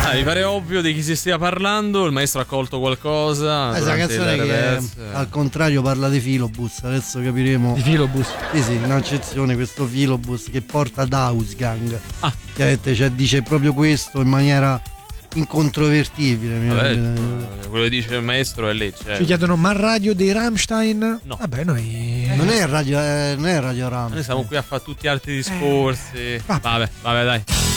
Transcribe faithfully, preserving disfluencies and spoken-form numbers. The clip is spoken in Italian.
Ah, mi pare ovvio di chi si stia parlando. Il maestro ha colto qualcosa. Questa canzone che reverse. al contrario parla di filobus. Adesso capiremo. Di filobus? Sì, sì, in accezione questo filobus che porta ad Ausgang. Ah. Chiaramente, cioè, dice proprio questo in maniera incontrovertibile. Vabbè, quello che dice il maestro è lì. Cioè. Ci chiedono, ma radio dei Rammstein? No. Vabbè, noi. Non è radio, eh, non è radio Ram. Noi siamo qui a fare tutti altri discorsi. Eh. Vabbè, vabbè, dai.